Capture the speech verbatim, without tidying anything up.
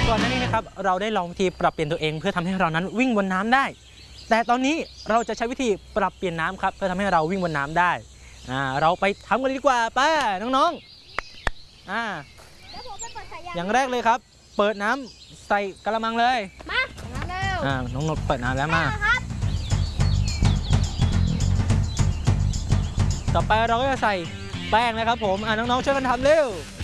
ก่อนหน้านี้นะครับเราได้ลองวิธีปรับเปลี่ยนตัวเองเพื่อทำให้เรานั้นวิ่งบนน้ำได้แต่ตอนนี้เราจะใช้วิธีปรับเปลี่ยนน้ำครับเพื่อทำให้เราวิ่งบนน้ำได้อ่าเราไปทำกันเลยดีกว่าป้าน้องๆอ่าอย่างแรกเลยครับเปิดน้ำใส่กระมังเลยมาน้ำเร็วอ่าน้องนกเปิดน้ำแล้วมาต่อไปเราก็จะใส่แป้งนะครับผมอ่าน้องๆช่วยกันทำเร็ว